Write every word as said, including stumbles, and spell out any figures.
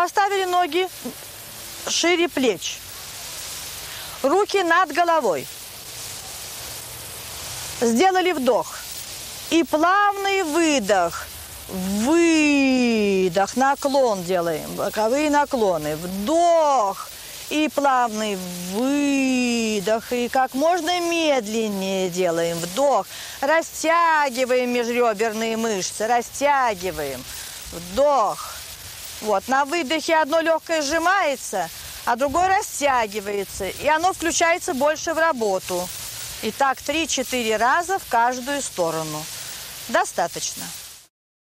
Поставили ноги шире плеч. Руки над головой. Сделали вдох. И плавный выдох. Выдох. Наклон делаем. Боковые наклоны. Вдох. И плавный выдох. И как можно медленнее делаем. Вдох. Растягиваем межреберные мышцы. Растягиваем. Вдох. Вот. На выдохе одно легкое сжимается, а другое растягивается. И оно включается больше в работу. И так три-четыре раза в каждую сторону. Достаточно.